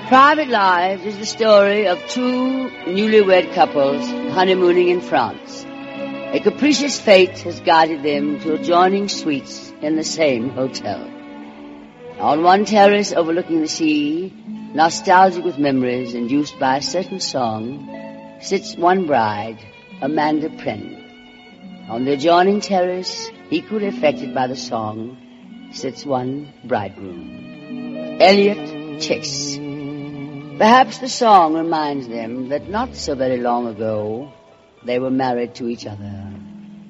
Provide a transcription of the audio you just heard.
Private Lives is the story of two newlywed couples honeymooning in France. A capricious fate has guided them to adjoining suites in the same hotel. On one terrace overlooking the sea, nostalgic with memories induced by a certain song, sits one bride, Amanda Pren. On the adjoining terrace, equally affected by the song, sits one bridegroom, Elliot Chase. Perhaps the song reminds them that not so very long ago, they were married to each other.